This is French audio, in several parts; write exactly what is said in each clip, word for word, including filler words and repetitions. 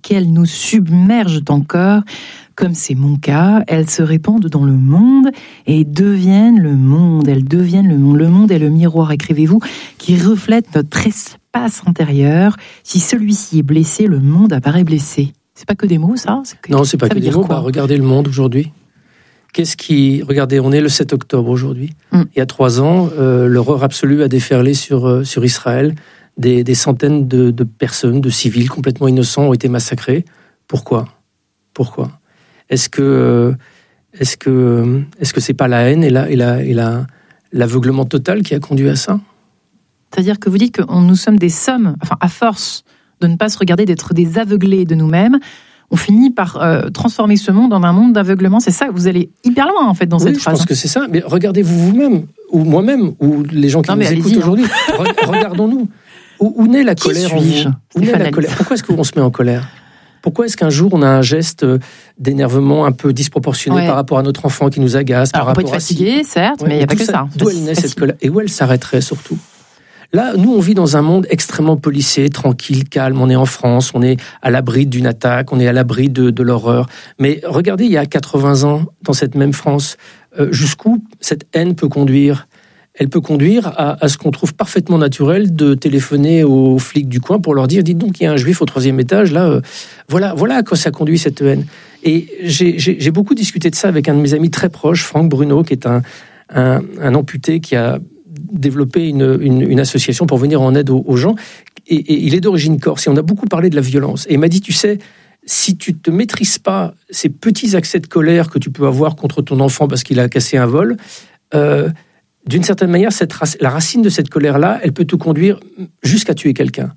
qu'elles nous submergent encore, comme c'est mon cas, elles se répandent dans le monde et deviennent le monde. Elles deviennent le monde. Le monde est le miroir, écrivez-vous, qui reflète notre espace intérieur. Si celui-ci est blessé, le monde apparaît blessé. C'est pas que des mots, ça? C'est que... Non, c'est pas ça que des mots. Bah, regardez le monde aujourd'hui. Qu'est-ce qui... Regardez, on est le sept octobre aujourd'hui. Mm. Il y a trois ans, euh, l'horreur absolue a déferlé sur, euh, sur Israël. Des, des centaines de, de personnes, de civils complètement innocents ont été massacrés. Pourquoi? Pourquoi? Est-ce que, est-ce que, est-ce que c'est pas la haine et, la, et, la, et la, l'aveuglement total qui a conduit à ça? C'est-à-dire que vous dites que nous sommes des sommes, enfin, à force de ne pas se regarder, d'être des aveuglés de nous-mêmes, on finit par euh, transformer ce monde en un monde d'aveuglement. C'est ça, vous allez hyper loin, en fait, dans oui, cette je phrase. Je pense que c'est ça. Mais regardez-vous vous-même, ou moi-même, ou les gens qui non, nous écoutent allez-y, aujourd'hui. Hein. Regardons-nous. Où, où naît la qui colère en suis-je? Où naît la colère? Pourquoi est-ce qu'on se met en colère? Pourquoi est-ce qu'un jour on a un geste d'énervement un peu disproportionné ouais. par rapport à notre enfant qui nous agace? Alors, par on peut rapport être fatigué, à... certes, ouais, mais il n'y a pas que ça. ça. D'où elle naît cette colère? Et où elle s'arrêterait surtout? Là, nous, on vit dans un monde extrêmement policé, tranquille, calme. On est en France, on est à l'abri d'une attaque, on est à l'abri de, de l'horreur. Mais regardez, il y a quatre-vingts ans, dans cette même France, euh, jusqu'où cette haine peut conduire? Elle peut conduire à, à ce qu'on trouve parfaitement naturel de téléphoner aux flics du coin pour leur dire « Dites donc, il y a un juif au troisième étage, là, euh, voilà, voilà à quoi ça conduit cette haine. » Et j'ai, j'ai, j'ai beaucoup discuté de ça avec un de mes amis très proches, Franck Bruno, qui est un, un, un amputé qui a développé une, une, une association pour venir en aide aux, aux gens. Et, et il est d'origine corse, et on a beaucoup parlé de la violence. Et il m'a dit « Tu sais, si tu ne te maîtrises pas ces petits accès de colère que tu peux avoir contre ton enfant parce qu'il a cassé un vol, euh, d'une certaine manière, cette rac- la racine de cette colère-là, elle peut te conduire jusqu'à tuer quelqu'un.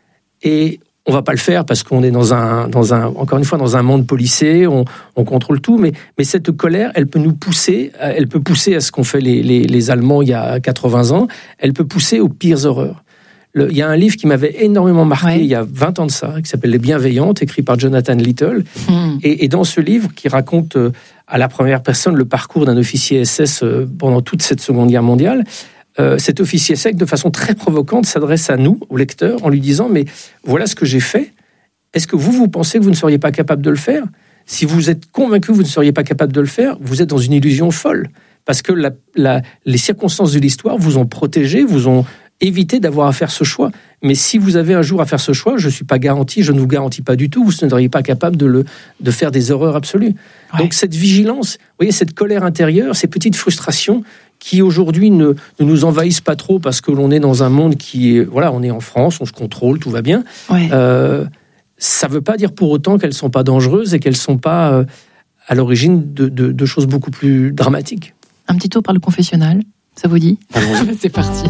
Et on ne va pas le faire parce qu'on est dans un, dans un, encore une fois, dans un monde policé, on, on contrôle tout, mais, mais cette colère, elle peut nous pousser, elle peut pousser à ce qu'ont fait les, les, les Allemands il y a quatre-vingts ans, elle peut pousser aux pires horreurs. Le, il y a un livre qui m'avait énormément marqué, ouais. il y a vingt ans de ça, qui s'appelle « Les Bienveillantes », écrit par Jonathan Little. Mmh. Et, et dans ce livre, qui raconte euh, à la première personne le parcours d'un officier S S euh, pendant toute cette Seconde Guerre mondiale, euh, cet officier S S, de façon très provocante, s'adresse à nous, au lecteur, en lui disant « Mais voilà ce que j'ai fait. Est-ce que vous, vous pensez que vous ne seriez pas capable de le faire? Si vous êtes convaincu que vous ne seriez pas capable de le faire, vous êtes dans une illusion folle. Parce que la, la, les circonstances de l'histoire vous ont protégé, vous ont... évitez d'avoir à faire ce choix. Mais si vous avez un jour à faire ce choix, je ne suis pas garanti, je ne vous garantis pas du tout, vous ne seriez pas capable de, le, de faire des horreurs absolues. Ouais. Donc cette vigilance, vous voyez, cette colère intérieure, ces petites frustrations qui aujourd'hui ne, ne nous envahissent pas trop parce que l'on est dans un monde qui est... Voilà, on est en France, on se contrôle, tout va bien. Ouais. Euh, ça ne veut pas dire pour autant qu'elles ne sont pas dangereuses et qu'elles ne sont pas euh, à l'origine de, de, de choses beaucoup plus dramatiques. Un petit tour par le confessionnal, ça vous dit? C'est parti.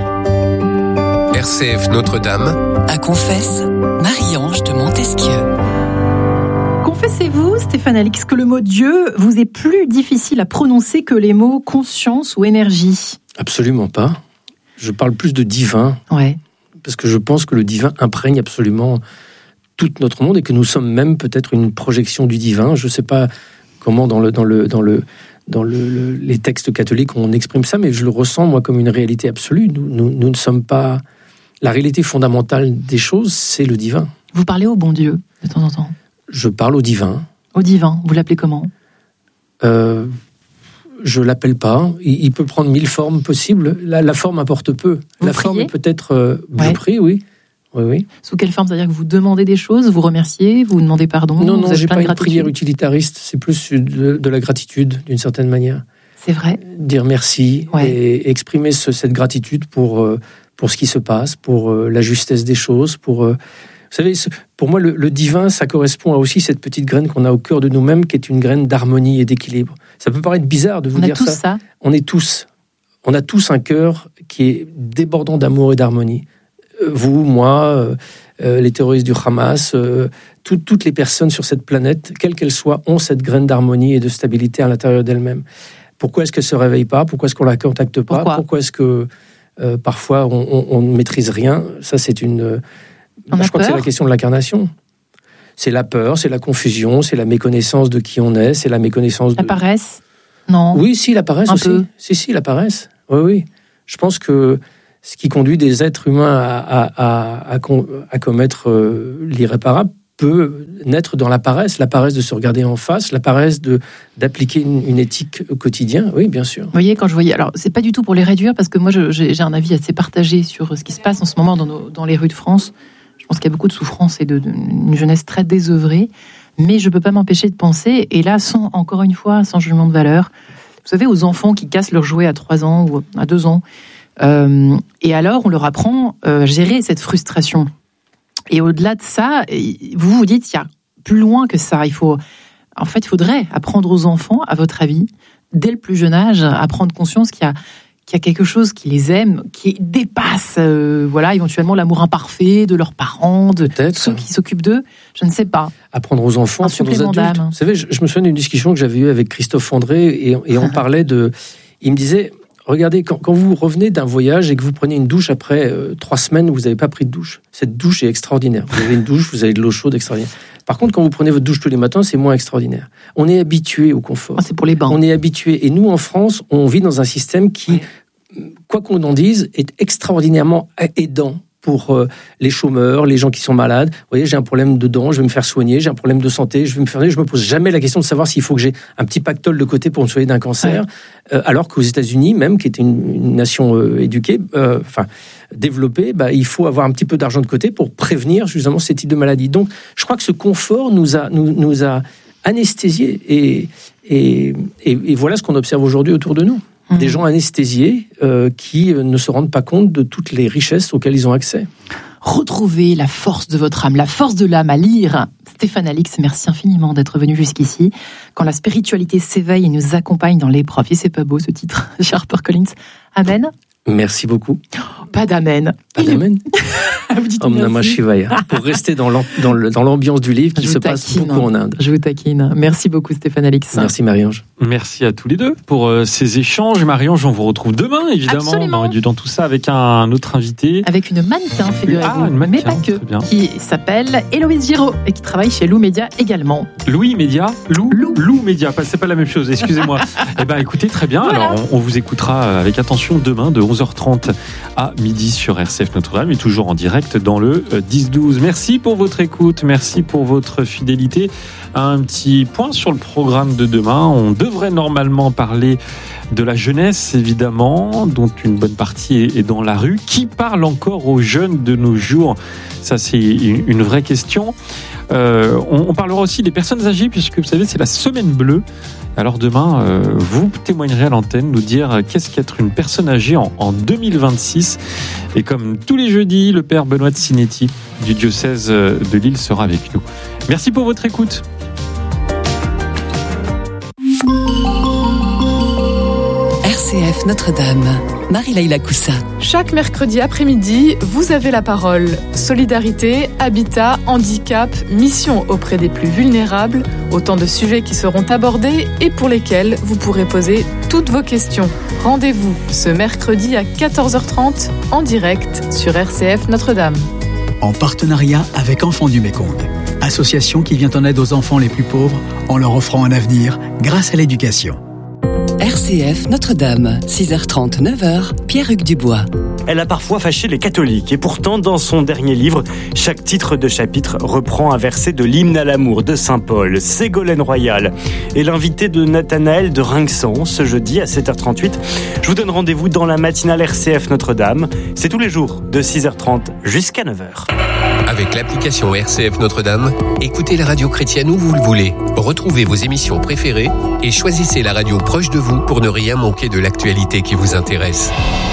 R C F Notre-Dame. À Confesse, Marie-Ange de Montesquieu. Confessez-vous, Stéphane Alix, que le mot Dieu vous est plus difficile à prononcer que les mots conscience ou énergie? Absolument pas. Je parle plus de divin. Ouais. Parce que je pense que le divin imprègne absolument tout notre monde et que nous sommes même peut-être une projection du divin. Je ne sais pas comment dans le... Dans le, dans le Dans le, le, les textes catholiques, on exprime ça, mais je le ressens, moi, comme une réalité absolue. Nous, nous, nous ne sommes pas... La réalité fondamentale des choses, c'est le divin. Vous parlez au bon Dieu, de temps en temps? Je parle au divin. Au divin, vous l'appelez comment? euh, Je ne l'appelle pas. Il, il peut prendre mille formes possibles. La, la forme importe peu. Vous la priez? forme est peut-être... Euh, ouais. Je prie, oui. Oui, oui. Sous quelle forme? C'est-à-dire que vous demandez des choses, vous remerciez, vous demandez pardon? Non, non, je n'ai pas une prière utilitariste. C'est plus de, de la gratitude, d'une certaine manière. C'est vrai. Dire merci ouais. et exprimer ce, cette gratitude pour, euh, pour ce qui se passe, pour euh, la justesse des choses. Pour, euh, vous savez, pour moi, le, le divin, ça correspond à aussi cette petite graine qu'on a au cœur de nous-mêmes, qui est une graine d'harmonie et d'équilibre. Ça peut paraître bizarre de vous On dire a tous ça. ça. On est tous. On a tous un cœur qui est débordant d'amour et d'harmonie. Vous, moi, euh, euh, les terroristes du Hamas, euh, tout, toutes les personnes sur cette planète, quelles qu'elles soient, ont cette graine d'harmonie et de stabilité à l'intérieur d'elles-mêmes. Pourquoi est-ce qu'elles ne se réveillent pas? Pourquoi est-ce qu'on ne la contacte pas? Pourquoi, Pourquoi est-ce que euh, parfois on, on, on ne maîtrise rien? Ça, c'est une... Euh, on je a crois peur. que c'est la question de l'incarnation. C'est la peur, c'est la confusion, c'est la méconnaissance de qui on est, c'est la méconnaissance de... La paresse? Non. Oui, si, la paresse Un aussi. peu. Si, si, la paresse. Oui, oui. Je pense que ce qui conduit des êtres humains à, à, à, à, à commettre euh, l'irréparable, peut naître dans la paresse, la paresse de se regarder en face, la paresse de, d'appliquer une, une éthique au quotidien. Oui, bien sûr. Vous voyez, quand je voyais... Alors, c'est pas du tout pour les réduire, parce que moi, je, j'ai, j'ai un avis assez partagé sur ce qui se passe en ce moment dans, nos, dans les rues de France. Je pense qu'il y a beaucoup de souffrance et de, de, une jeunesse très désœuvrée. Mais je peux pas m'empêcher de penser, et là, sans, encore une fois, sans jugement de valeur, vous savez, aux enfants qui cassent leurs jouets à trois ans ou à deux ans, euh, et alors, on leur apprend euh, à gérer cette frustration. Et au-delà de ça, vous vous dites, il y a plus loin que ça. Il faut, en fait, il faudrait apprendre aux enfants, à votre avis, dès le plus jeune âge, à prendre conscience qu'il y a, qu'il y a quelque chose qui les aime, qui dépasse, euh, voilà, éventuellement l'amour imparfait de leurs parents, de Peut-être. ceux qui s'occupent d'eux. Je ne sais pas. Apprendre aux enfants, Un apprendre aux supplément adultes. d'âme. Vous savez, je, je me souviens d'une discussion que j'avais eue avec Christophe André, et, et on parlait de... Il me disait... Regardez, quand, quand vous revenez d'un voyage et que vous prenez une douche après euh, trois semaines où vous n'avez pas pris de douche, cette douche est extraordinaire. Vous avez une douche, vous avez de l'eau chaude extraordinaire. Par contre, quand vous prenez votre douche tous les matins, c'est moins extraordinaire. On est habitué au confort. Ah, c'est pour les bains. On est habitué. Et nous, en France, on vit dans un système qui, oui. quoi qu'on en dise, est extraordinairement aidant pour euh, les chômeurs, les gens qui sont malades. Vous voyez, j'ai un problème de dents, je vais me faire soigner, j'ai un problème de santé, je vais me faire... Je me pose jamais la question de savoir s'il faut que j'ai un petit pactole de côté pour me soigner d'un cancer, ouais. euh, alors qu'aux États-Unis, même, qui était une, une nation euh, éduquée, euh, enfin développée, bah, il faut avoir un petit peu d'argent de côté pour prévenir justement ces types de maladies. Donc, je crois que ce confort nous a, nous, nous a anesthésiés, et, et, et, et voilà ce qu'on observe aujourd'hui autour de nous. Des gens anesthésiés euh, qui ne se rendent pas compte de toutes les richesses auxquelles ils ont accès. Retrouvez la force de votre âme, la force de l'âme à lire. Stéphane Alix, merci infiniment d'être venu jusqu'ici. Quand la spiritualité s'éveille et nous accompagne dans l'épreuve. Et c'est pas beau ce titre, chez HarperCollins. Amen. Merci beaucoup. Oh, pas d'amen. Pas d'amen. Vous dites Om Namah Shivaya. Pour rester dans, l'am- dans, le, dans l'ambiance du livre qui se passe beaucoup en Inde. Je vous taquine. Merci beaucoup Stéphane Alix. Merci Marie-Ange. Merci à tous les deux pour euh, ces échanges. Marie-Ange, on vous retrouve demain, évidemment, dans, dans tout ça avec un, un autre invité. Avec une mannequin, figurez-vous, ah, une mannequin, mais pas que, qui s'appelle Héloïse Giraud et qui travaille chez Lou Média également. Louis Média Lou Lou, Lou Média, c'est pas la même chose, excusez-moi. Eh bien, écoutez, très bien. Voilà. Alors, on, on vous écoutera avec attention demain de onze heures trente à midi sur R C F Notre-Dame et toujours en direct dans le dix douze. Merci pour votre écoute, merci pour votre fidélité. Un petit point sur le programme de demain. On devrait normalement parler de la jeunesse, évidemment, dont une bonne partie est dans la rue. Qui parle encore aux jeunes de nos jours ? Ça, c'est une vraie question. Euh, on, on parlera aussi des personnes âgées, puisque vous savez, c'est la semaine bleue. Alors demain, euh, vous témoignerez à l'antenne, nous dire qu'est-ce qu'être une personne âgée en, en deux mille vingt-six. Et comme tous les jeudis, le père Benoît de Sinetti du diocèse de Lille sera avec nous. Merci pour votre écoute. R C F Notre-Dame, Marie-Laïla Coussa. Chaque mercredi après-midi, vous avez la parole. Solidarité, habitat, handicap, mission auprès des plus vulnérables, autant de sujets qui seront abordés et pour lesquels vous pourrez poser toutes vos questions. Rendez-vous ce mercredi à quatorze heures trente en direct sur R C F Notre-Dame. En partenariat avec Enfants du Mékong, association qui vient en aide aux enfants les plus pauvres en leur offrant un avenir grâce à l'éducation. R C F Notre-Dame, six heures trente, neuf heures, Pierre-Hugues Dubois. Elle a parfois fâché les catholiques et pourtant dans son dernier livre, chaque titre de chapitre reprend un verset de l'hymne à l'amour de Saint Paul. Ségolène Royal est l'invité de Nathanaël de Rinxan ce jeudi à sept heures trente-huit. Je vous donne rendez-vous dans la matinale R C F Notre-Dame. C'est tous les jours de six heures trente jusqu'à neuf heures. Avec l'application R C F Notre-Dame, écoutez la radio chrétienne où vous le voulez. Retrouvez vos émissions préférées et choisissez la radio proche de vous pour ne rien manquer de l'actualité qui vous intéresse.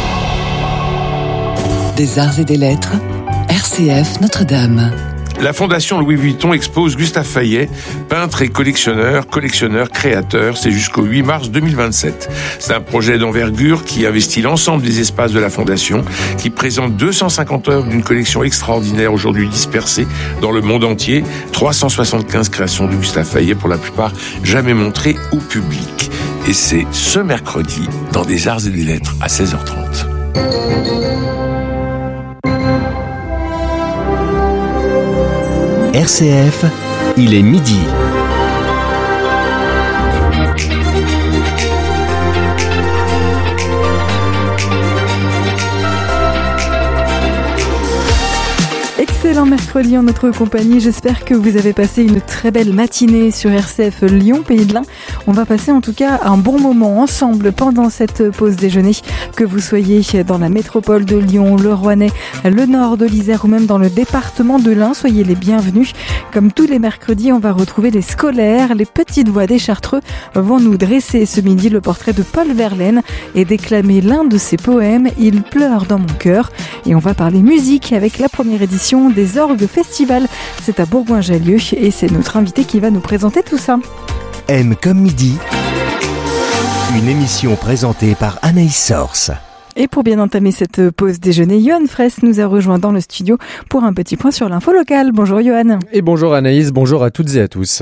Des arts et des lettres, R C F Notre-Dame. La Fondation Louis Vuitton expose Gustave Fayet, peintre et collectionneur, collectionneur, créateur. C'est jusqu'au huit mars deux mille vingt-sept. C'est un projet d'envergure qui investit l'ensemble des espaces de la Fondation, qui présente deux cent cinquante œuvres d'une collection extraordinaire aujourd'hui dispersée dans le monde entier. trois cent soixante-quinze créations de Gustave Fayet, pour la plupart jamais montrées au public. Et c'est ce mercredi dans des arts et des lettres à seize heures trente. R C F, il est midi. Excellent. excellent mercredi en notre compagnie. J'espère que vous avez passé une très belle matinée sur R C F Lyon, Pays de l'Ain. On va passer en tout cas un bon moment ensemble pendant cette pause déjeuner. Que vous soyez dans la métropole de Lyon, le Rouennais, le nord de l'Isère ou même dans le département de l'Ain, soyez les bienvenus. Comme tous les mercredis, on va retrouver les scolaires. Les petites voix des Chartreux vont nous dresser ce midi le portrait de Paul Verlaine et déclamer l'un de ses poèmes, Il pleure dans mon cœur. Et on va parler musique avec la première édition des Orgues Festival. C'est à Bourgoin-Jallieu et c'est notre invité qui va nous présenter tout ça. M comme midi, une émission présentée par Anaïs Source. Et pour bien entamer cette pause déjeuner, Johan Fraisse nous a rejoint dans le studio pour un petit point sur l'info locale. Bonjour Johan. Et bonjour Anaïs, bonjour à toutes et à tous.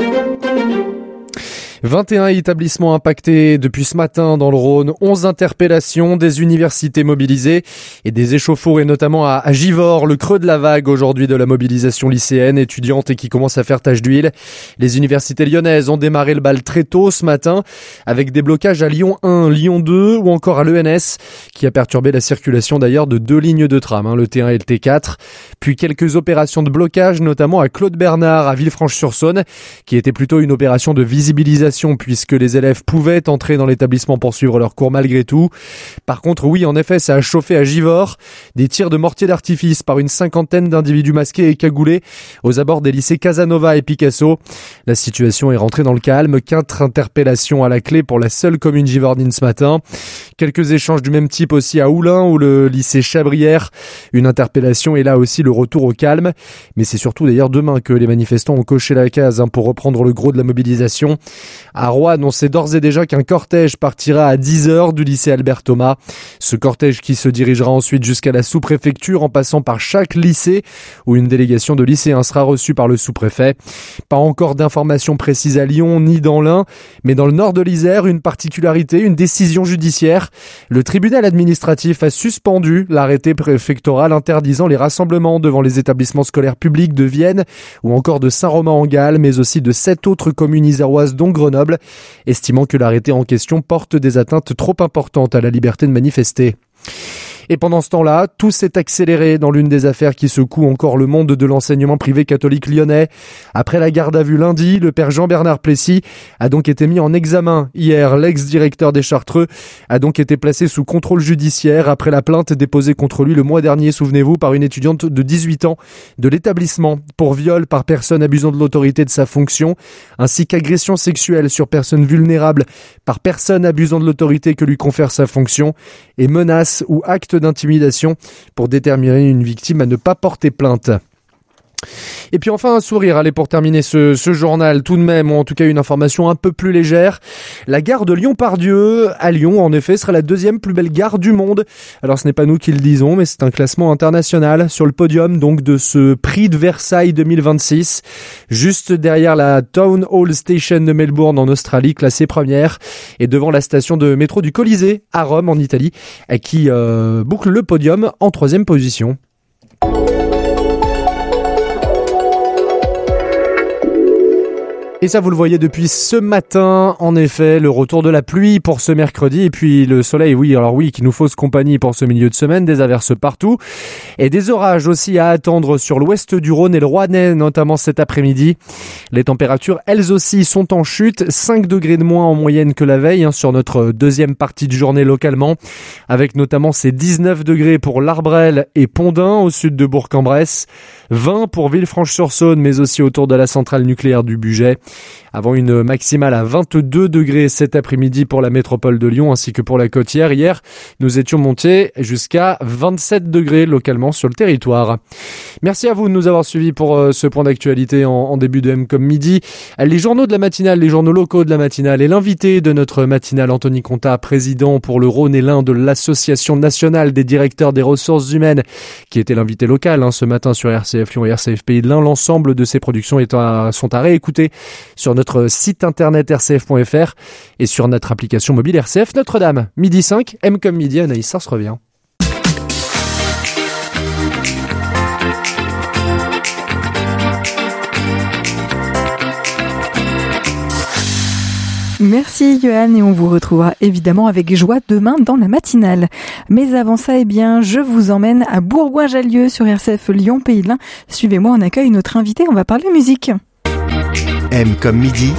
vingt et un établissements impactés depuis ce matin dans le Rhône, onze interpellations, des universités mobilisées et des échauffourées notamment à, à Givors, le creux de la vague aujourd'hui de la mobilisation lycéenne, étudiante et qui commence à faire tache d'huile. Les universités lyonnaises ont démarré le bal très tôt ce matin avec des blocages à Lyon un, Lyon deux ou encore à l'E N S qui a perturbé la circulation d'ailleurs de deux lignes de tram, hein, le T un et le T quatre. Puis quelques opérations de blocage notamment à Claude Bernard à Villefranche-sur-Saône qui était plutôt une opération de visibilisation puisque les élèves pouvaient entrer dans l'établissement pour suivre leurs cours malgré tout. Par contre, oui, en effet, ça a chauffé à Givors. Des tirs de mortier d'artifice par une cinquantaine d'individus masqués et cagoulés aux abords des lycées Casanova et Picasso. La situation est rentrée dans le calme. Quatre interpellations à la clé pour la seule commune givordine ce matin. Quelques échanges du même type aussi à Oulin ou le lycée Chabrière. Une interpellation et là aussi le retour au calme. Mais c'est surtout d'ailleurs demain que les manifestants ont coché la case hein, pour reprendre le gros de la mobilisation. À Roanne, on sait d'ores et déjà qu'un cortège partira à dix heures du lycée Albert Thomas. Ce cortège qui se dirigera ensuite jusqu'à la sous-préfecture en passant par chaque lycée où une délégation de lycéens sera reçue par le sous-préfet. Pas encore d'informations précises à Lyon ni dans l'Ain, mais dans le nord de l'Isère, une particularité, une décision judiciaire. Le tribunal administratif a suspendu l'arrêté préfectoral interdisant les rassemblements devant les établissements scolaires publics de Vienne ou encore de Saint-Romain-en-Galles, mais aussi de sept autres communes iséroises dont Grenoble, estimant que l'arrêté en question porte des atteintes trop importantes à la liberté de manifester. Et pendant ce temps-là, tout s'est accéléré dans l'une des affaires qui secouent encore le monde de l'enseignement privé catholique lyonnais. Après la garde à vue lundi, le père Jean-Bernard Plessis a donc été mis en examen. Hier, l'ex-directeur des Chartreux a donc été placé sous contrôle judiciaire après la plainte déposée contre lui le mois dernier, souvenez-vous, par une étudiante de dix-huit ans de l'établissement pour viol par personne abusant de l'autorité de sa fonction, ainsi qu'agression sexuelle sur personne vulnérable par personne abusant de l'autorité que lui confère sa fonction et menace ou acte d'intimidation pour déterminer une victime à ne pas porter plainte. Et puis enfin un sourire, allez, pour terminer ce, ce journal tout de même, ou en tout cas une information un peu plus légère. La gare de Lyon-Pardieu à Lyon, en effet, sera la deuxième plus belle gare du monde. Alors ce n'est pas nous qui le disons, mais c'est un classement international sur le podium donc de ce prix de Versailles deux mille vingt-six, juste derrière la Town Hall Station de Melbourne en Australie, classée première, et devant la station de métro du Colisée à Rome en Italie, qui euh, boucle le podium en troisième position. Et ça, vous le voyez depuis ce matin, en effet, le retour de la pluie pour ce mercredi. Et puis le soleil, oui, alors oui, qui nous fausse compagnie pour ce milieu de semaine, des averses partout. Et des orages aussi à attendre sur l'ouest du Rhône et le Rouennais, notamment cet après-midi. Les températures, elles aussi, sont en chute. cinq degrés de moins en moyenne que la veille, hein, sur notre deuxième partie de journée localement. Avec notamment ces dix-neuf degrés pour l'Arbrel et Pondin, au sud de Bourg-en-Bresse. vingt pour Villefranche-sur-Saône, mais aussi autour de la centrale nucléaire du Bugey. Avant une maximale à vingt-deux degrés cet après-midi pour la métropole de Lyon ainsi que pour la Côtière. Hier, nous étions montés jusqu'à vingt-sept degrés localement sur le territoire. Merci à vous de nous avoir suivis pour euh, ce point d'actualité en, en début de M comme midi. Les journaux de la matinale, les journaux locaux de la matinale et l'invité de notre matinale, Anthony Contat, président pour le Rhône et l'Ain de l'Association nationale des directeurs des ressources humaines, qui était l'invité local hein, ce matin sur R C F Lyon et R C F Pays de l'Ain. L'ensemble de ces productions est à, sont à réécouter sur notre site internet r c f point f r et sur notre application mobile R C F Notre-Dame. Midi cinq, M comme midi, Anaïs Source revient. Merci Johan, et on vous retrouvera évidemment avec joie demain dans la matinale. Mais avant ça, eh bien, je vous emmène à Bourgoin-Jallieu sur R C F Lyon Pays de l'Ain. Suivez-moi, on accueille notre invité, on va parler musique. M comme midi,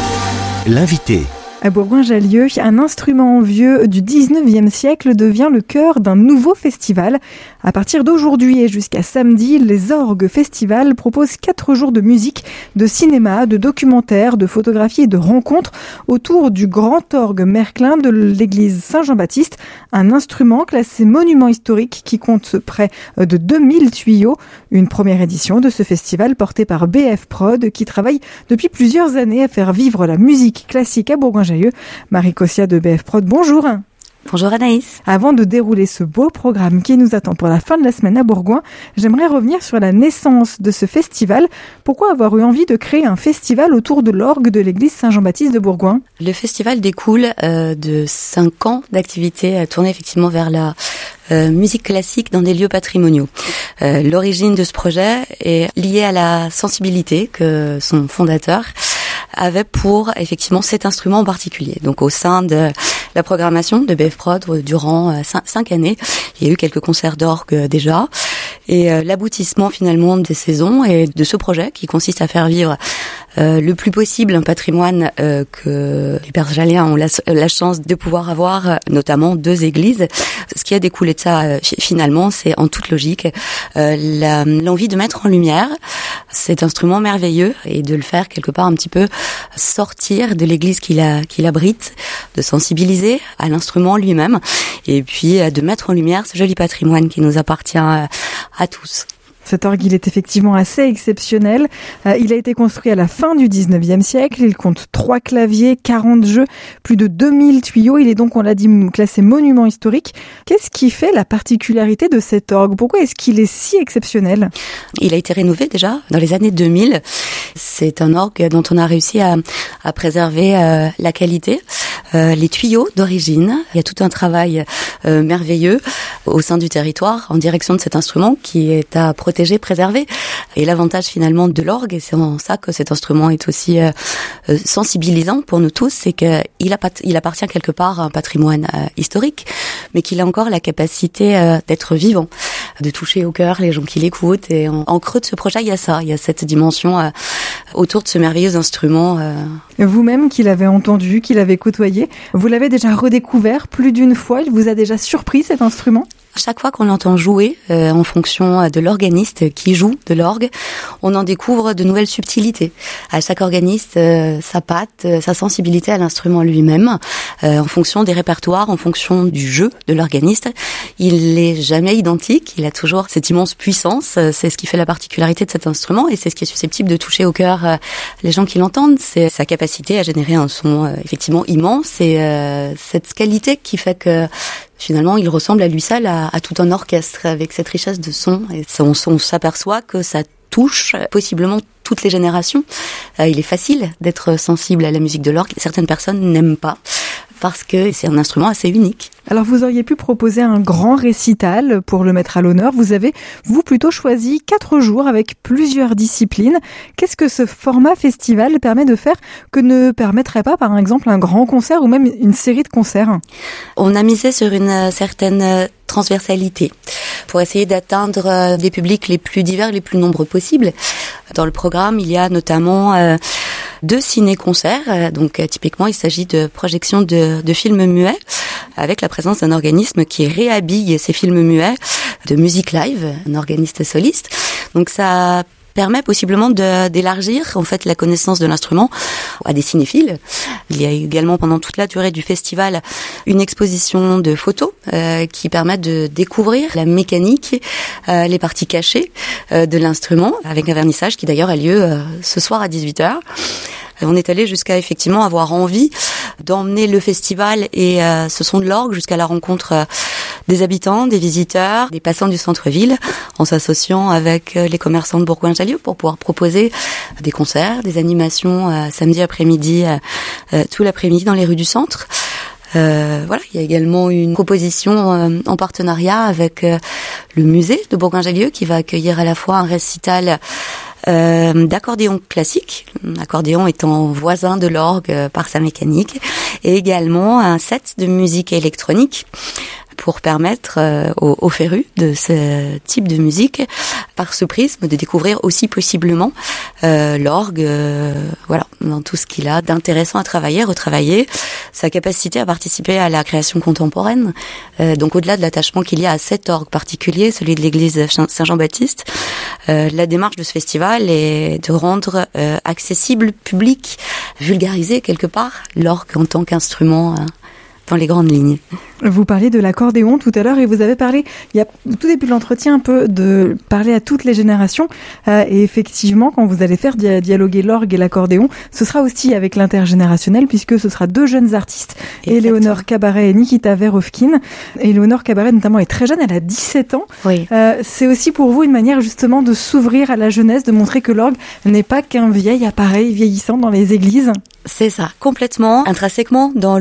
l'invité. À Bourgoin-Jallieu, un instrument vieux du dix-neuvième siècle devient le cœur d'un nouveau festival. À partir d'aujourd'hui et jusqu'à samedi, les Orgues Festival proposent quatre jours de musique, de cinéma, de documentaires, de photographies et de rencontres autour du grand orgue Merklin de l'église Saint-Jean-Baptiste, un instrument classé monument historique qui compte près de deux mille tuyaux. Une première édition de ce festival portée par B F Prod qui travaille depuis plusieurs années à faire vivre la musique classique à Bourgoin-Jallieu. Marie Cossia de B F Prod, bonjour. Bonjour Anaïs. Avant de dérouler ce beau programme qui nous attend pour la fin de la semaine à Bourgoin, j'aimerais revenir sur la naissance de ce festival. Pourquoi avoir eu envie de créer un festival autour de l'orgue de l'église Saint-Jean-Baptiste de Bourgoin ? Le festival découle euh, de cinq ans d'activité euh, tournée effectivement vers la euh, musique classique dans des lieux patrimoniaux. Euh, l'origine de ce projet est liée à la sensibilité que son fondateur avait pour effectivement cet instrument en particulier. Donc au sein de la programmation de B F Prod durant euh, cinq, cinq années, il y a eu quelques concerts d'orgue euh, déjà. Et euh, l'aboutissement finalement des saisons et de ce projet qui consiste à faire vivre euh, le plus possible un patrimoine euh, que les Bergaliens ont la, la chance de pouvoir avoir, notamment deux églises. Ce qui a découlé de ça euh, finalement, c'est en toute logique euh, la, l'envie de mettre en lumière cet instrument merveilleux et de le faire quelque part un petit peu sortir de l'église qu'il a, qu'il abrite, de sensibiliser à l'instrument lui-même et puis euh, de mettre en lumière ce joli patrimoine qui nous appartient euh, à tous. Cet orgue, il est effectivement assez exceptionnel. Euh, il a été construit à la fin du dix-neuvième siècle. Il compte trois claviers, quarante jeux, plus de deux mille tuyaux. Il est donc, on l'a dit, classé monument historique. Qu'est-ce qui fait la particularité de cet orgue ? Pourquoi est-ce qu'il est si exceptionnel ? Il a été rénové déjà dans les années deux mille. C'est un orgue dont on a réussi à, à préserver euh, la qualité. Euh, les tuyaux d'origine. Il y a tout un travail euh, merveilleux au sein du territoire en direction de cet instrument qui est à protéger, préserver. Et l'avantage finalement de l'orgue, et c'est en ça que cet instrument est aussi euh, sensibilisant pour nous tous, c'est qu'il a, il appartient quelque part à un patrimoine euh, historique, mais qu'il a encore la capacité euh, d'être vivant, de toucher au cœur les gens qui l'écoutent. Et en, en creux de ce projet, il y a ça, il y a cette dimension euh, autour de ce merveilleux instrument. Euh. Vous-même qui l'avez entendu, qui l'avez côtoyé, vous l'avez déjà redécouvert plus d'une fois, il vous a déjà surpris cet instrument ? Chaque fois qu'on l'entend jouer, euh, en fonction de l'organiste qui joue de l'orgue, on en découvre de nouvelles subtilités. À chaque organiste, euh, sa patte, euh, sa sensibilité à l'instrument lui-même, euh, en fonction des répertoires, en fonction du jeu de l'organiste. Il n'est jamais identique, il a toujours cette immense puissance. C'est ce qui fait la particularité de cet instrument et c'est ce qui est susceptible de toucher au cœur euh, les gens qui l'entendent. C'est sa capacité à générer un son euh, effectivement immense et euh, cette qualité qui fait que finalement, il ressemble à lui seul à, à tout un orchestre avec cette richesse de son. Et ça, on, on s'aperçoit que ça touche possiblement toutes les générations. Euh, il est facile d'être sensible à la musique de l'orgue. Certaines personnes n'aiment pas parce que c'est un instrument assez unique. Alors vous auriez pu proposer un grand récital pour le mettre à l'honneur. Vous avez, vous, plutôt choisi quatre jours avec plusieurs disciplines. Qu'est-ce que ce format festival permet de faire que ne permettrait pas, par exemple, un grand concert ou même une série de concerts ? On a misé sur une certaine transversalité pour essayer d'atteindre des publics les plus divers, les plus nombreux possibles. Dans le programme, il y a notamment euh, deux ciné-concerts. Donc euh, typiquement, il s'agit de projections de, de films muets avec la présence d'un organisme qui réhabille ces films muets de musique live, un organiste soliste. Donc ça permet possiblement de, d'élargir en fait la connaissance de l'instrument à des cinéphiles. Il y a également pendant toute la durée du festival une exposition de photos euh, qui permettent de découvrir la mécanique, euh, les parties cachées euh, de l'instrument avec un vernissage qui d'ailleurs a lieu euh, ce soir à dix-huit heures. On est allé jusqu'à effectivement avoir envie d'emmener le festival et euh, ce son de l'orgue jusqu'à la rencontre euh, des habitants, des visiteurs, des passants du centre-ville, en s'associant avec euh, les commerçants de Bourgoin-Jallieu pour pouvoir proposer des concerts, des animations euh, samedi après-midi, euh, euh, tout l'après-midi dans les rues du centre. Euh, voilà, il y a également une proposition euh, en partenariat avec euh, le musée de Bourgoin-Jallieu qui va accueillir à la fois un récital euh, d'accordéon classique, l'accordéon étant voisin de l'orgue par sa mécanique, et également un set de musique électronique pour permettre euh, aux, aux férus de ce type de musique, par ce prisme, de découvrir aussi possiblement euh, l'orgue, euh, voilà, dans tout ce qu'il a d'intéressant à travailler, retravailler, sa capacité à participer à la création contemporaine. Euh, donc au-delà de l'attachement qu'il y a à cet orgue particulier, celui de l'église Saint-Jean-Baptiste, euh, la démarche de ce festival est de rendre euh, accessible, public, vulgariser quelque part l'orgue en tant qu'instrument euh, dans les grandes lignes. Vous parliez de l'accordéon tout à l'heure et vous avez parlé, il y a au tout début de l'entretien, un peu de parler à toutes les générations. Euh, et effectivement, quand vous allez faire dia- dialoguer l'orgue et l'accordéon, ce sera aussi avec l'intergénérationnel, puisque ce sera deux jeunes artistes, Éléonore Cabaret et Nikita Verovkin. Éléonore Cabaret, notamment, est très jeune, elle a dix-sept ans. Oui. Euh, c'est aussi pour vous une manière justement de s'ouvrir à la jeunesse, de montrer que l'orgue n'est pas qu'un vieil appareil vieillissant dans les églises. C'est ça, complètement, intrinsèquement dans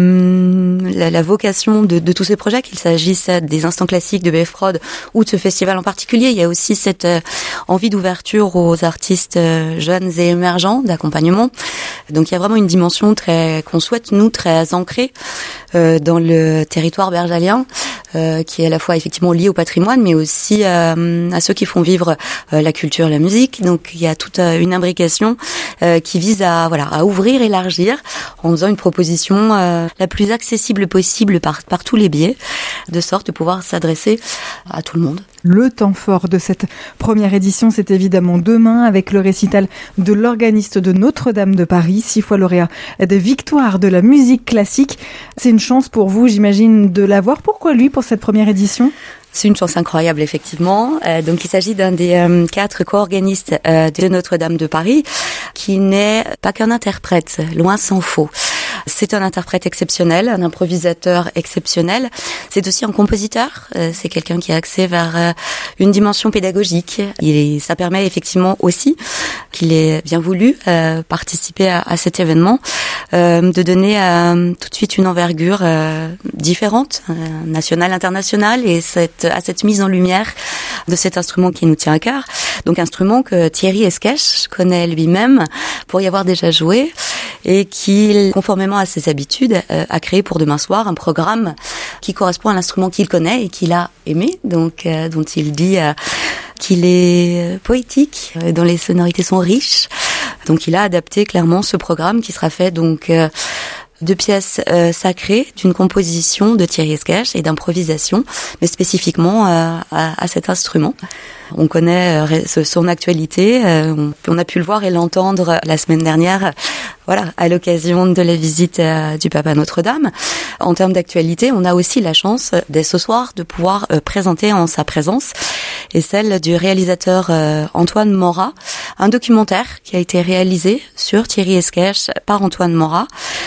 le la, la vocation de, de tous ces projets, qu'il s'agisse des instants classiques de B F Prod ou de ce festival en particulier. Il y a aussi cette euh, envie d'ouverture aux artistes euh, jeunes et émergents, d'accompagnement. Donc il y a vraiment une dimension très qu'on souhaite nous très ancrée euh, dans le territoire bergalien, euh, qui est à la fois effectivement lié au patrimoine, mais aussi euh, à ceux qui font vivre euh, la culture, la musique. Donc il y a toute euh, une imbrication euh, qui vise à voilà à ouvrir, élargir, en faisant une proposition euh, la plus accessible possible par, par tous les biais, de sorte de pouvoir s'adresser à tout le monde. Le temps fort de cette première édition, c'est évidemment demain, avec le récital de l'organiste de Notre-Dame de Paris, six fois lauréat des victoires de la musique classique. C'est une chance pour vous, j'imagine, de l'avoir. Pourquoi lui, pour cette première édition ? C'est une chance incroyable, effectivement. Euh, donc, il s'agit d'un des euh, quatre co-organistes euh, de Notre-Dame de Paris, qui n'est pas qu'un interprète, loin s'en faut. C'est un interprète exceptionnel, un improvisateur exceptionnel. C'est aussi un compositeur. Euh, c'est quelqu'un qui a accès vers euh, une dimension pédagogique. Il, ça permet effectivement aussi qu'il ait bien voulu euh, participer à, à cet événement, euh, de donner euh, tout de suite une envergure euh, différente, euh, nationale, internationale, et cette, à cette mise en lumière de cet instrument qui nous tient à cœur. Donc instrument que Thierry Esquèche connaît lui-même pour y avoir déjà joué, et qui, conformément à ses habitudes, euh, a créé pour demain soir un programme qui correspond à l'instrument qu'il connaît et qu'il a aimé, donc euh, dont il dit euh, qu'il est poétique, euh, dont les sonorités sont riches. Donc il a adapté clairement ce programme qui sera fait donc euh, de pièces euh, sacrées, d'une composition de Thierry Esquèche et d'improvisation, mais spécifiquement euh, à, à cet instrument. On connaît euh, son actualité, euh, on, on a pu le voir et l'entendre la semaine dernière, voilà, à l'occasion de la visite euh, du Pape à Notre-Dame. En termes d'actualité, on a aussi la chance, dès ce soir, de pouvoir euh, présenter en sa présence, et celle du réalisateur euh, Antoine Maura, un documentaire qui a été réalisé sur Thierry Esquèche par Antoine Maura,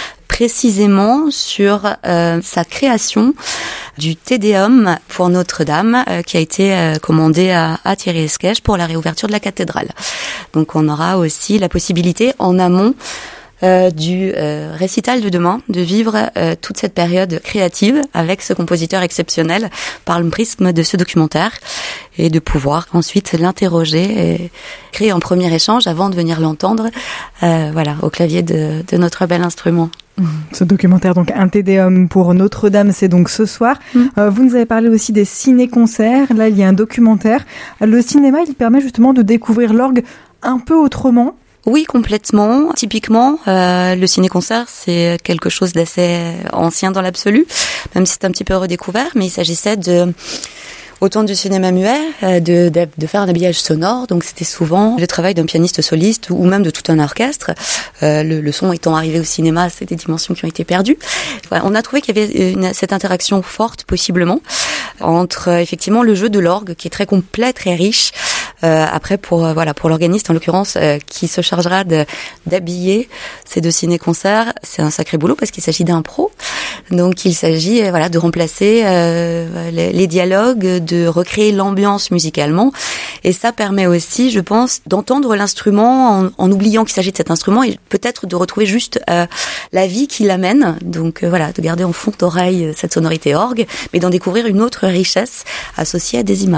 précisément sur euh, sa création du Te Deum pour Notre-Dame, euh, qui a été euh, commandé à, à Thierry Esquèche pour la réouverture de la cathédrale. Donc on aura aussi la possibilité en amont Euh, du euh, récital de demain, de vivre euh, toute cette période créative avec ce compositeur exceptionnel par le prisme de ce documentaire, et de pouvoir ensuite l'interroger et créer un premier échange avant de venir l'entendre euh, voilà, au clavier de, de notre bel instrument. Ce documentaire, donc un Te Deum pour Notre-Dame, c'est donc ce soir. Mmh. Euh, vous nous avez parlé aussi des ciné-concerts. Là, il y a un documentaire. Le cinéma, il permet justement de découvrir l'orgue un peu autrement. Oui, complètement. Typiquement, euh, le ciné-concert, c'est quelque chose d'assez ancien dans l'absolu, même si c'est un petit peu redécouvert, mais il s'agissait de... autant du cinéma muet, de, de, de faire un habillage sonore. Donc c'était souvent le travail d'un pianiste soliste ou même de tout un orchestre. Euh, le, le son étant arrivé au cinéma, c'est des dimensions qui ont été perdues. Voilà, on a trouvé qu'il y avait une, cette interaction forte, possiblement, entre effectivement le jeu de l'orgue, qui est très complet, très riche. Euh, après, pour euh, voilà, pour l'organiste en l'occurrence, euh, qui se chargera de d'habiller ces deux ciné-concerts, c'est un sacré boulot parce qu'il s'agit d'un pro. Donc il s'agit euh, voilà de remplacer euh, les, les dialogues, de recréer l'ambiance musicalement, et ça permet aussi, je pense, d'entendre l'instrument en, en oubliant qu'il s'agit de cet instrument, et peut-être de retrouver juste euh, la vie qui l'amène. Donc euh, voilà, de garder en fond d'oreille cette sonorité orgue, mais d'en découvrir une autre richesse associée à des images.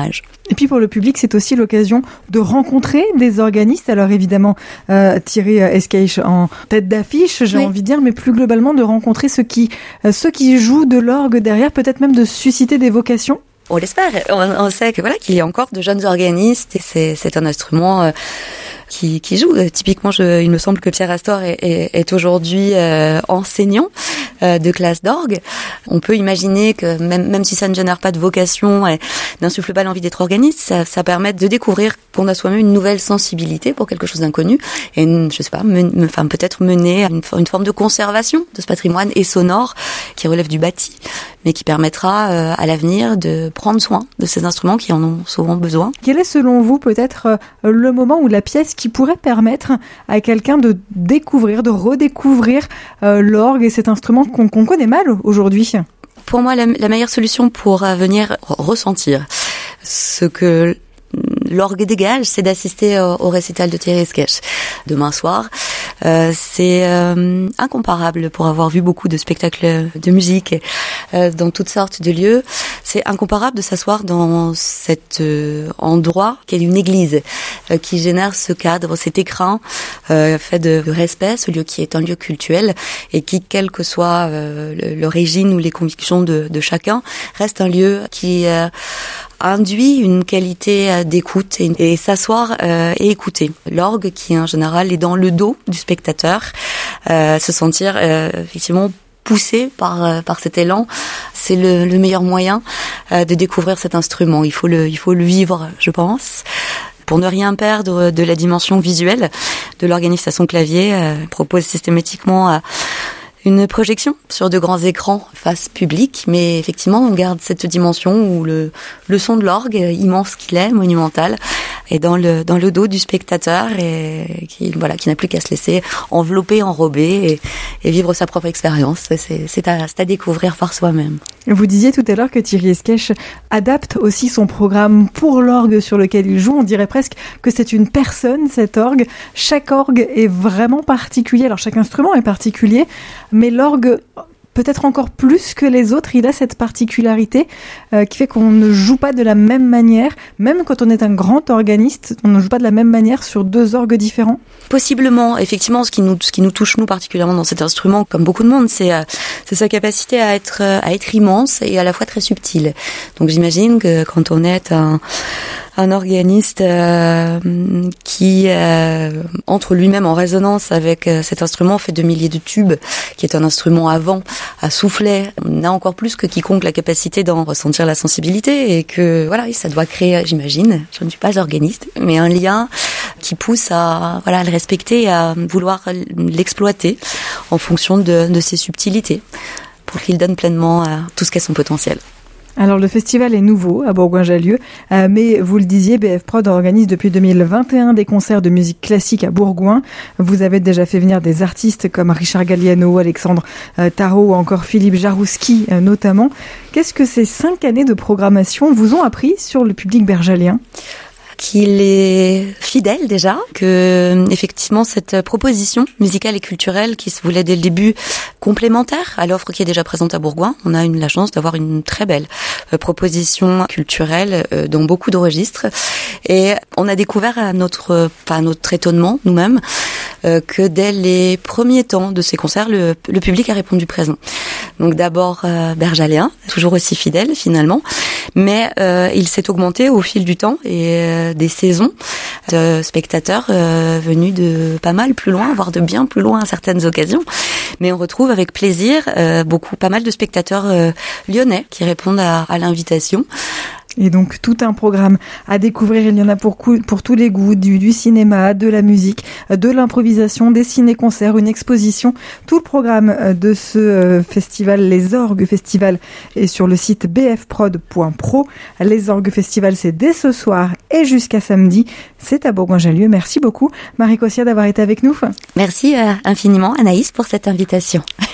Et puis pour le public, c'est aussi l'occasion de rencontrer des organistes. Alors évidemment, euh, Thierry Escaich en tête d'affiche, j'ai oui. envie de dire, mais plus globalement de rencontrer ceux qui, euh, ceux qui jouent de l'orgue derrière, peut-être même de susciter des vocations. On l'espère. On, on sait que voilà qu'il y a encore de jeunes organistes et c'est, c'est un instrument euh, qui, qui joue. Euh, typiquement, je, il me semble que Pierre Astor est, est, est aujourd'hui euh, enseignant euh, de classe d'orgue. On peut imaginer que même, même si ça ne génère pas de vocation et n'insuffle pas l'envie d'être organiste, ça, ça permet de découvrir pour soi-même une nouvelle sensibilité pour quelque chose d'inconnu et je sais pas, men, enfin peut-être mener à une, une forme de conservation de ce patrimoine et sonore qui relève du bâti, mais qui permettra euh, à l'avenir de prendre soin de ces instruments qui en ont souvent besoin. Quel est selon vous peut-être euh, le moment ou la pièce qui pourrait permettre à quelqu'un de découvrir, de redécouvrir euh, l'orgue et cet instrument qu'on, qu'on connaît mal aujourd'hui? Pour moi, la, la meilleure solution pour euh, venir ressentir ce que l'orgue dégage, c'est d'assister au, au récital de Thierry Escaich demain soir. Euh, c'est euh, incomparable pour avoir vu beaucoup de spectacles de musique euh, dans toutes sortes de lieux. C'est incomparable de s'asseoir dans cet euh, endroit qui est une église, euh, qui génère ce cadre, cet écrin euh, fait de respect, ce lieu qui est un lieu cultuel et qui, quelle que soit euh, l'origine ou les convictions de, de chacun, reste un lieu qui euh, induit une qualité d'écoute et, et s'asseoir euh, et écouter. L'orgue qui en général est dans le dos du spectateur, euh, se sentir euh, effectivement poussé par par cet élan, c'est le, le meilleur moyen euh, de découvrir cet instrument. Il faut le il faut le vivre, je pense. Pour ne rien perdre de la dimension visuelle de l'organiste à son clavier, euh, propose systématiquement à une projection sur de grands écrans face public, mais effectivement, on garde cette dimension où le, le son de l'orgue, immense qu'il est, monumental, est dans le, dans le dos du spectateur et qui, voilà, qui n'a plus qu'à se laisser envelopper, enrober et, et vivre sa propre expérience. C'est, c'est, à, c'est à découvrir par soi-même. Vous disiez tout à l'heure que Thierry Escaich adapte aussi son programme pour l'orgue sur lequel il joue. On dirait presque que c'est une personne, cet orgue. Chaque orgue est vraiment particulier. Alors, chaque instrument est particulier, mais l'orgue, peut-être encore plus que les autres, il a cette particularité euh, qui fait qu'on ne joue pas de la même manière. Même quand on est un grand organiste, on ne joue pas de la même manière sur deux orgues différents. Possiblement, effectivement, ce qui nous ce qui nous touche nous particulièrement dans cet instrument, comme beaucoup de monde, c'est euh, c'est sa capacité à être à être immense et à la fois très subtile. Donc j'imagine que quand on est un un organiste euh, qui euh, entre lui-même en résonance avec euh, cet instrument fait de milliers de tubes, qui est un instrument à vent, à soufflet, on a encore plus que quiconque la capacité d'en ressentir la sensibilité et que voilà, ça doit créer, j'imagine, je ne suis pas organiste, mais un lien qui pousse à voilà à le respecter et à vouloir l'exploiter en fonction de, de ses subtilités pour qu'il donne pleinement à tout ce qu'est son potentiel. Alors le festival est nouveau à Bourgoin-Jallieu, euh, mais vous le disiez, B F Prod organise depuis deux mille vingt et un des concerts de musique classique à Bourgoin. Vous avez déjà fait venir des artistes comme Richard Galliano, Alexandre euh, Tarot ou encore Philippe Jarouski euh, notamment. Qu'est-ce que ces cinq années de programmation vous ont appris sur le public bergalien ? Qu'il est fidèle déjà, que effectivement cette proposition musicale et culturelle qui se voulait dès le début complémentaire à l'offre qui est déjà présente à Bourgoin, on a eu la chance d'avoir une très belle euh, proposition culturelle euh, dans beaucoup de registres et on a découvert à notre, enfin, à notre étonnement nous-mêmes euh, que dès les premiers temps de ces concerts, le, le public a répondu présent. Donc d'abord euh, bergaléen, toujours aussi fidèle finalement, mais euh, il s'est augmenté au fil du temps et euh, des saisons de spectateurs euh, venus de pas mal plus loin, voire de bien plus loin à certaines occasions. Mais on retrouve avec plaisir euh, beaucoup, pas mal de spectateurs euh, lyonnais qui répondent à, à l'invitation. Et donc tout un programme à découvrir, il y en a pour, coup, pour tous les goûts, du, du cinéma, de la musique, de l'improvisation, des ciné-concerts, une exposition. Tout le programme de ce festival, les Orgues Festival, est sur le site b f prod point pro. Les Orgues Festival, c'est dès ce soir et jusqu'à samedi. C'est à Bourgoin-Jallieu. Merci beaucoup, Marie Cossia, d'avoir été avec nous. Merci euh, infiniment, Anaïs, pour cette invitation.